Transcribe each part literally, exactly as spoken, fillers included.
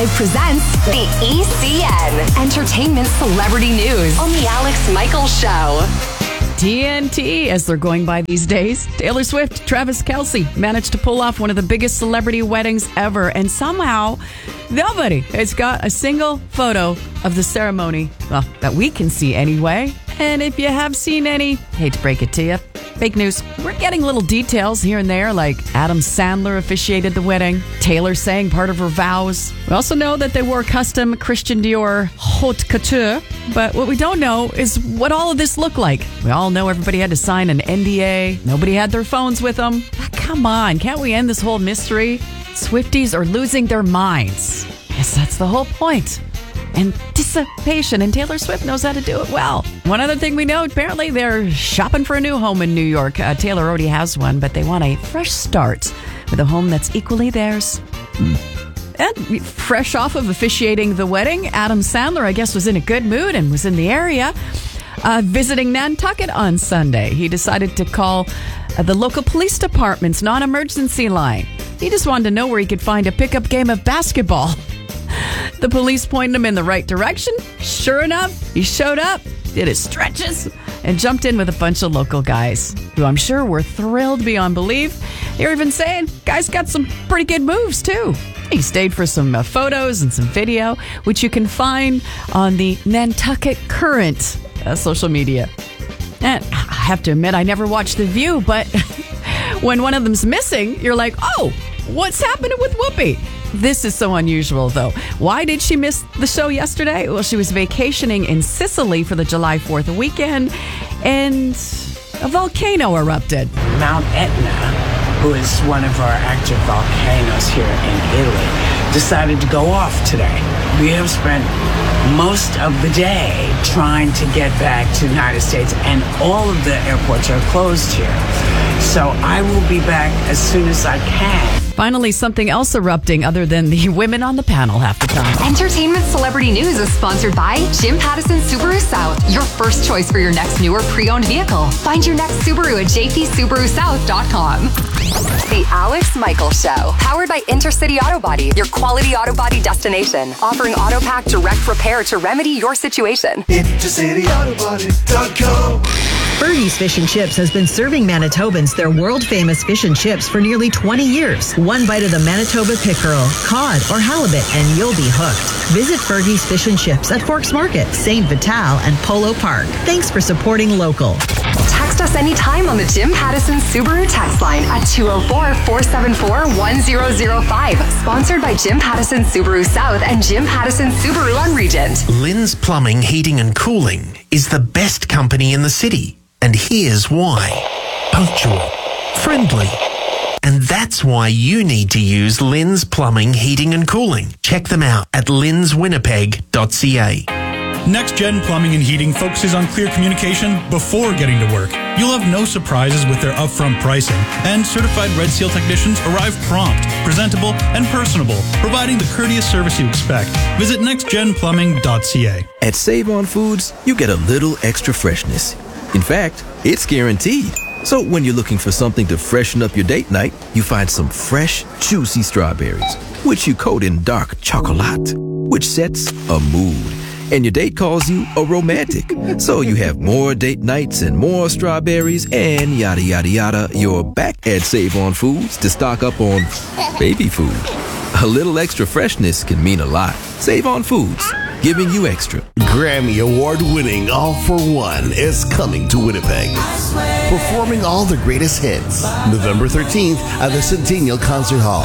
It presents the E C N, Entertainment Celebrity News on the Alex Michaels Show. T N T, as they're going by these days. Taylor Swift, Travis Kelce managed to pull off one of the biggest celebrity weddings ever, and somehow nobody has got a single photo of the ceremony, well, that we can see anyway. And if you have seen any, hate to break it to you, fake news. We're getting little details here and there, like Adam Sandler officiated the wedding, Taylor sang part of her vows. We also know that they wore custom Christian Dior haute couture, but what we don't know is what all of this looked like. We all know everybody had to sign an N D A. Nobody had their phones with them. Ah, come on, can't we end this whole mystery? Swifties are losing their minds. Yes, that's the whole point. Anticipation, and Taylor Swift knows how to do it well. One other thing we know, apparently they're shopping for a new home in New York. Uh, Taylor already has one, but they want a fresh start with a home that's equally theirs. Mm. And fresh off of officiating the wedding, Adam Sandler, I guess, was in a good mood and was in the area uh, visiting Nantucket on Sunday. He decided to call uh, the local police department's non-emergency line. He just wanted to know where he could find a pickup game of basketball. The police pointed him in the right direction. Sure enough, he showed up, did his stretches, and jumped in with a bunch of local guys, who I'm sure were thrilled beyond belief. They're even saying, guys got some pretty good moves, too. He stayed for some uh, photos and some video, which you can find on the Nantucket Current uh, social media. And I have to admit, I never watched The View, but when one of them's missing, you're like, oh, what's happening with Whoopi? This is so unusual, though. Why did she miss the show yesterday? Well, she was vacationing in Sicily for the July fourth weekend, and a volcano erupted. Mount Etna, who is one of our active volcanoes here in Italy, decided to go off today. We have spent most of the day trying to get back to the United States, and all of the airports are closed here. So I will be back as soon as I can. Finally, something else erupting other than the women on the panel half the time. Entertainment Celebrity News is sponsored by Jim Pattison Subaru South, your first choice for your next new or pre-owned vehicle. Find your next Subaru at j p subaru south dot com. The Alex Michaels Show, powered by Intercity Auto Body, your quality auto body destination, offering AutoPack direct repair to remedy your situation. intercity auto body dot com. Fergie's Fish and Chips has been serving Manitobans their world-famous fish and chips for nearly twenty years. One bite of the Manitoba pickerel, cod, or halibut, and you'll be hooked. Visit Fergie's Fish and Chips at Forks Market, Saint Vital, and Polo Park. Thanks for supporting local. Text us anytime on the Jim Pattison Subaru text line at two oh four, four seven four, one oh oh five. Sponsored by Jim Pattison Subaru South and Jim Pattison Subaru on Regent. Lynn's Plumbing, Heating and Cooling is the best company in the city. And here's why. Punctual, friendly. And that's why you need to use Lynn's Plumbing, Heating and Cooling. Check them out at lins winnipeg dot c a. Next Gen Plumbing and Heating focuses on clear communication before getting to work. You'll have no surprises with their upfront pricing, and certified Red Seal technicians arrive prompt, presentable, and personable, providing the courteous service you expect. Visit next gen plumbing dot c a. At Save On Foods, you get a little extra freshness. In fact, it's guaranteed. So when you're looking for something to freshen up your date night, you find some fresh, juicy strawberries, which you coat in dark chocolate, which sets a mood. And your date calls you a romantic. So you have more date nights and more strawberries and yada, yada, yada. You're back at Save On Foods to stock up on baby food. A little extra freshness can mean a lot. Save On Foods, giving you extra. Grammy Award-winning All for One is coming to Winnipeg, performing all the greatest hits. November thirteenth at the Centennial Concert Hall.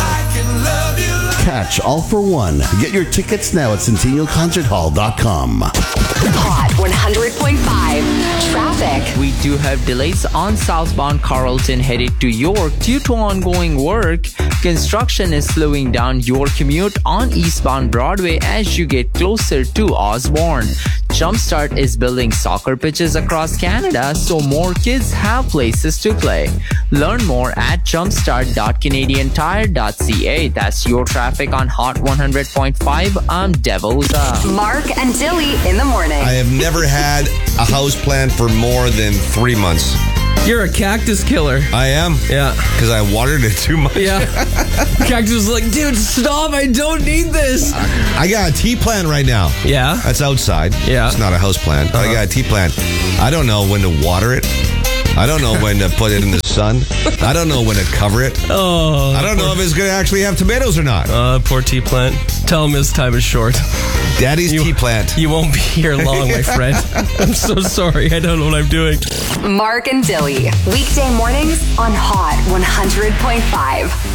Catch All for One. Get your tickets now at centennial concert hall dot com. Hot one hundred point five. Traffic. We do have delays on southbound Carlton headed to York due to ongoing work. Construction is slowing down your commute on eastbound Broadway as you get closer to Osborne. Jumpstart is building soccer pitches across Canada so more kids have places to play. Learn more at jumpstart dot canadian tire dot c a. That's your traffic on Hot one hundred point five. I'm Devolta. Mark and Dilly in the morning. I have never had a house plan for more than three months. You're a cactus killer. I am. Yeah. Because I watered it too much. Yeah. Cactus was like, dude, stop. I don't need this. I got a tea plant right now. Yeah. That's outside. Yeah. It's not a house plant. But uh-huh. I got a tea plant. I don't know when to water it. I don't know when to put it in the sun. I don't know when to cover it. Oh. I don't know if it's going to actually have tomatoes or not. Uh, poor tea plant. Tell him his time is short. Daddy's you, tea plant. You won't be here long, my friend. I'm so sorry. I don't know what I'm doing. Mark and Billy, weekday mornings on Hot one hundred point five.